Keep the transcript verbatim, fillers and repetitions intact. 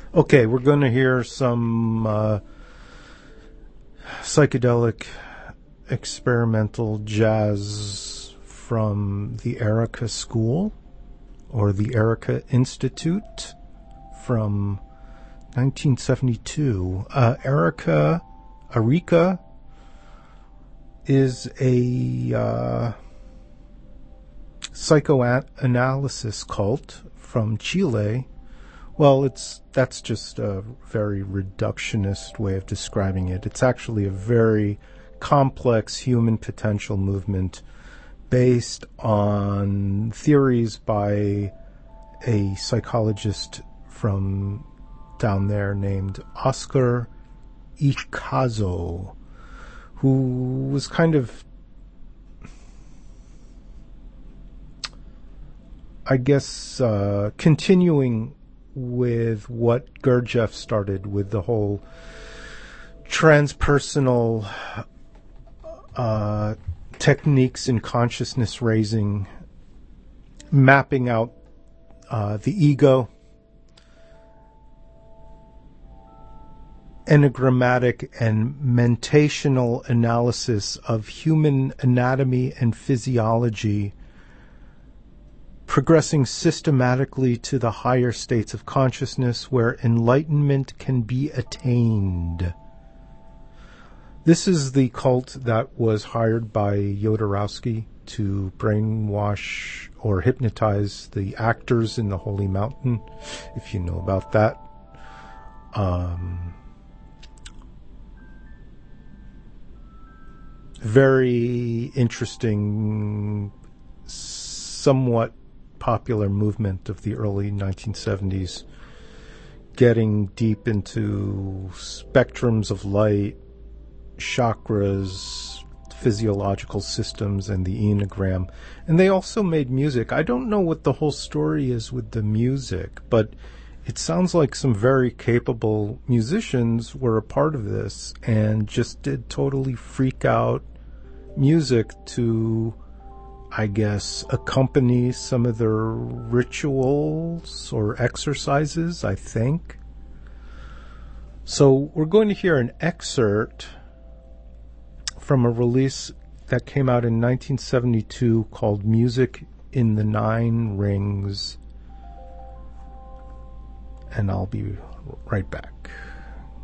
Okay, we're going to hear some uh, psychedelic experimental jazz from the Erica School or the Erica Institute from nineteen seventy-two. Uh, Erica, Arica is a uh, psychoanalysis cult from Chile. Well, it's that's just a very reductionist way of describing it. It's actually a very complex human potential movement based on theories by a psychologist from down there named Oscar Icazo, who was kind of, I guess, uh, continuing with what Gurdjieff started with the whole transpersonal uh, techniques in consciousness raising, mapping out uh, the ego, enigmatic and mentational analysis of human anatomy and physiology, progressing systematically to the higher states of consciousness where enlightenment can be attained. This is the cult that was hired by Jodorowsky to brainwash or hypnotize the actors in The Holy Mountain, if you know about that. Um, very interesting, somewhat popular movement of the early nineteen seventies, getting deep into spectrums of light, chakras, physiological systems, and the Enneagram. And they also made music. I don't know what the whole story is with the music, but it sounds like some very capable musicians were a part of this and just did totally freak out music to, I guess, accompany some of their rituals or exercises, I think. So we're going to hear an excerpt from a release that came out in nineteen seventy-two called Music in the Nine Rings. And I'll be right back.